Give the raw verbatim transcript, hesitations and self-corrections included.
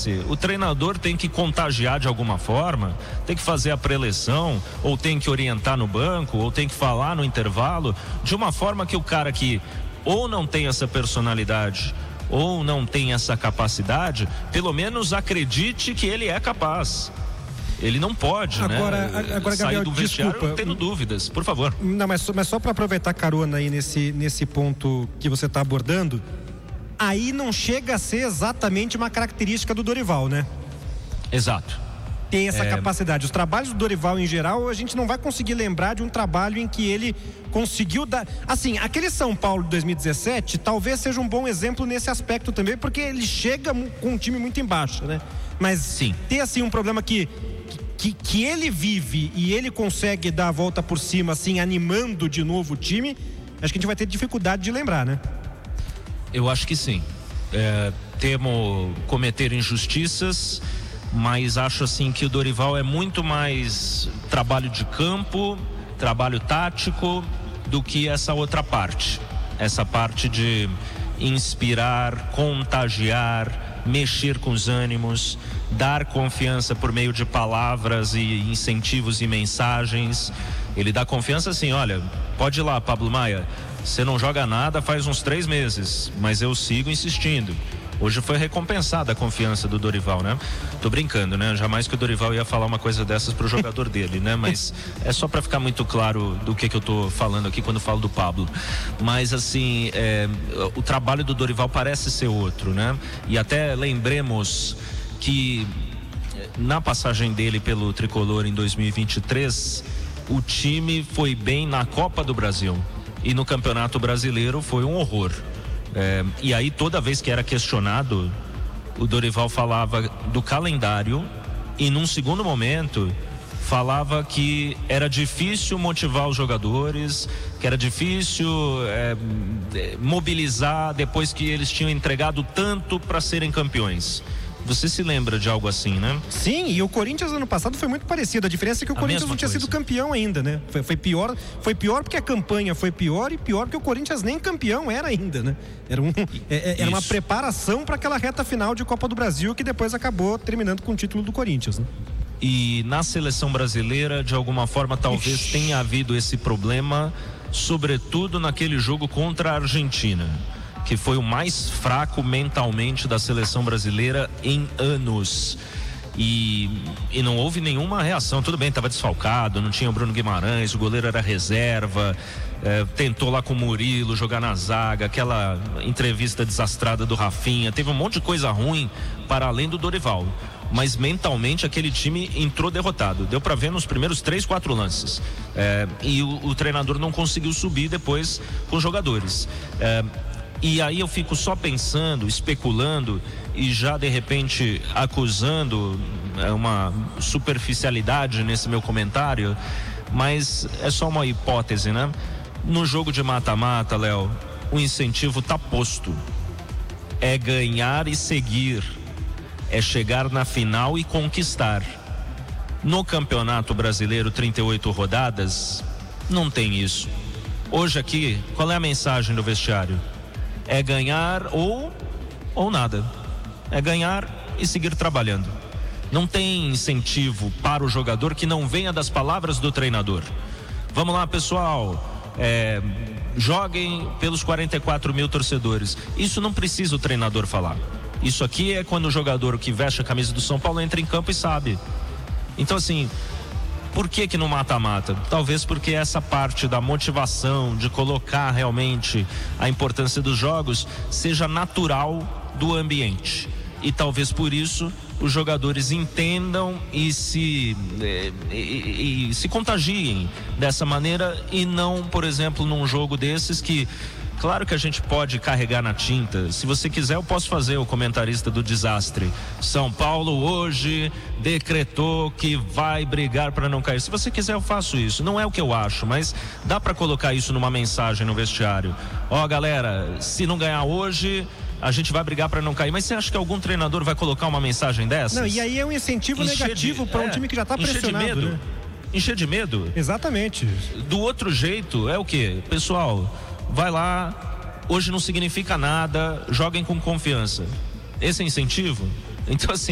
acontece? O treinador tem que contagiar de alguma forma, tem que fazer a preleção, ou tem que orientar no banco, ou tem que falar no intervalo, de uma forma que o cara que ou não tem essa personalidade, ou não tem essa capacidade, pelo menos acredite que ele é capaz. Ele não pode, agora, né? Agora, sair Gabriel, do vestiário desculpa, tendo dúvidas, por favor. Não, mas, mas só para aproveitar carona aí nesse, nesse ponto que você está abordando, aí não chega a ser exatamente uma característica do Dorival, né? Exato. Tem essa é... capacidade. Os trabalhos do Dorival em geral, a gente não vai conseguir lembrar de um trabalho em que ele conseguiu dar... Assim, aquele São Paulo de dois mil e dezessete talvez seja um bom exemplo nesse aspecto também, porque ele chega com um time muito embaixo, né? Mas sim, ter assim um problema que... Que, que ele vive e ele consegue dar a volta por cima, assim, animando de novo o time, acho que a gente vai ter dificuldade de lembrar, né? Eu acho que sim. É, temo cometer injustiças, mas acho assim que o Dorival é muito mais trabalho de campo, trabalho tático, do que essa outra parte. Essa parte de inspirar, contagiar, mexer com os ânimos, dar confiança por meio de palavras e incentivos e mensagens. Ele dá confiança assim, olha, pode ir lá, Pablo Maia, você não joga nada faz uns três meses, mas eu sigo insistindo. Hoje foi recompensada a confiança do Dorival, né? Tô brincando, né? Jamais que o Dorival ia falar uma coisa dessas pro jogador dele, né? Mas é só para ficar muito claro do que que eu tô falando aqui quando falo do Pablo. Mas assim, é, o trabalho do Dorival parece ser outro, né? E até lembremos que na passagem dele pelo Tricolor em dois mil e vinte e três, o time foi bem na Copa do Brasil e no Campeonato Brasileiro foi um horror. É, e aí toda vez que era questionado, o Dorival falava do calendário e num segundo momento falava que era difícil motivar os jogadores, que era difícil é, mobilizar depois que eles tinham entregado tanto para serem campeões. Você se lembra de algo assim, né? Sim, e o Corinthians ano passado foi muito parecido. A diferença é que o A Corinthians não tinha coisa. sido campeão ainda, né? Foi, foi pior, foi pior porque a campanha foi pior e pior porque o Corinthians nem campeão era ainda, né? Era, um, é, era uma preparação para aquela reta final de Copa do Brasil que depois acabou terminando com o título do Corinthians, né? E na seleção brasileira, de alguma forma, talvez Ixi. tenha havido esse problema, sobretudo naquele jogo contra a Argentina, que foi o mais fraco mentalmente da seleção brasileira em anos. E, e não houve nenhuma reação. Tudo bem, estava desfalcado, não tinha o Bruno Guimarães, o goleiro era reserva, é, tentou lá com o Murilo jogar na zaga, aquela entrevista desastrada do Rafinha, teve um monte de coisa ruim para além do Dorival. Mas mentalmente aquele time entrou derrotado. Deu para ver nos primeiros três, quatro lances. É, e o, o treinador não conseguiu subir depois com os jogadores. É, E aí eu fico só pensando, especulando e já de repente acusando uma superficialidade nesse meu comentário, mas é só uma hipótese, né? No jogo de mata-mata, Léo, o incentivo tá posto. É ganhar e seguir. É chegar na final e conquistar. No Campeonato Brasileiro, trinta e oito rodadas, não tem isso. Hoje aqui, qual é a mensagem do vestiário? É ganhar ou, ou nada. É ganhar e seguir trabalhando. Não tem incentivo para o jogador que não venha das palavras do treinador. Vamos lá, pessoal, é, joguem pelos quarenta e quatro mil torcedores. Isso não precisa o treinador falar. Isso aqui é quando o jogador que veste a camisa do São Paulo entra em campo e sabe. Então assim, por que que no mata-mata? Talvez porque essa parte da motivação, de colocar realmente a importância dos jogos, seja natural do ambiente. E talvez por isso os jogadores entendam e se, e, e, e se contagiem dessa maneira e não, por exemplo, num jogo desses que... Claro que a gente pode carregar na tinta. Se você quiser, eu posso fazer o comentarista do desastre. São Paulo hoje decretou que vai brigar para não cair. Se você quiser, eu faço isso. Não é o que eu acho, mas dá para colocar isso numa mensagem no vestiário. Ó, galera, se não ganhar hoje, a gente vai brigar para não cair. Mas você acha que algum treinador vai colocar uma mensagem dessas? Não, e aí é um incentivo encher negativo para um é, time que já está pressionado, encher de medo, né? Encher de medo. Exatamente. Do outro jeito, é o quê? Pessoal, vai lá, hoje não significa nada, joguem com confiança. Esse é incentivo? Então assim,